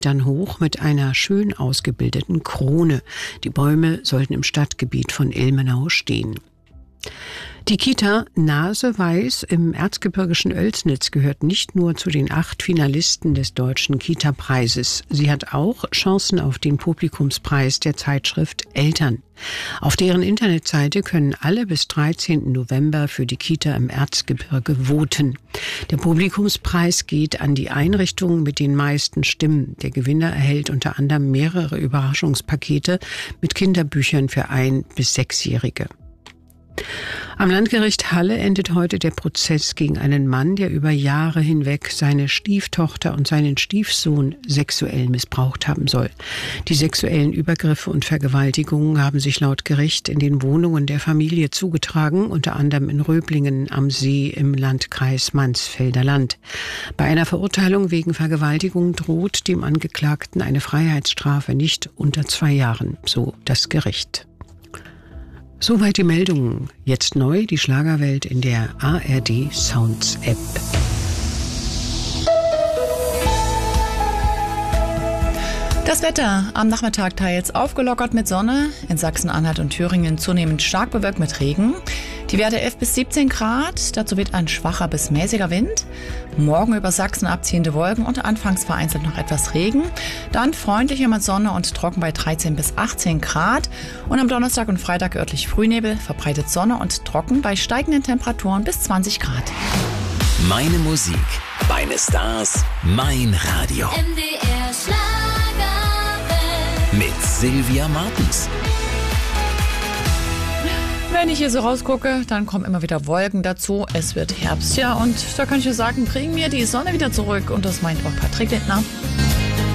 dann hoch mit einer schön ausgebildeten Krone. Die Bäume sollten im Stadtgebiet von Ilmenau stehen. Die Kita Naseweiß im erzgebirgischen Oelsnitz gehört nicht nur zu den 8 Finalisten des Deutschen Kita-Preises. Sie hat auch Chancen auf den Publikumspreis der Zeitschrift Eltern. Auf deren Internetseite können alle bis 13. November für die Kita im Erzgebirge voten. Der Publikumspreis geht an die Einrichtung mit den meisten Stimmen. Der Gewinner erhält unter anderem mehrere Überraschungspakete mit Kinderbüchern für 1- bis 6-Jährige. Am Landgericht Halle endet heute der Prozess gegen einen Mann, der über Jahre hinweg seine Stieftochter und seinen Stiefsohn sexuell missbraucht haben soll. Die sexuellen Übergriffe und Vergewaltigungen haben sich laut Gericht in den Wohnungen der Familie zugetragen, unter anderem in Röblingen am See im Landkreis Mansfelder Land. Bei einer Verurteilung wegen Vergewaltigung droht dem Angeklagten eine Freiheitsstrafe nicht unter 2 Jahren, so das Gericht. Soweit die Meldungen. Jetzt neu die Schlagerwelt in der ARD Sounds App. Das Wetter am Nachmittag teils aufgelockert mit Sonne, in Sachsen-Anhalt und Thüringen zunehmend stark bewölkt mit Regen. Die Werte 11 bis 17 Grad, dazu weht ein schwacher bis mäßiger Wind. Morgen über Sachsen abziehende Wolken und anfangs vereinzelt noch etwas Regen. Dann freundlicher mit Sonne und trocken bei 13 bis 18 Grad. Und am Donnerstag und Freitag örtlich Frühnebel, verbreitet Sonne und trocken bei steigenden Temperaturen bis 20 Grad. Meine Musik, meine Stars, mein Radio. MDR Schlagerwelt. Mit Sylvia Martens. Wenn ich hier so rausgucke, dann kommen immer wieder Wolken dazu. Es wird Herbst, ja, und da kann ich nur sagen, bring mir die Sonne wieder zurück. Und das meint auch Patrick Lindner.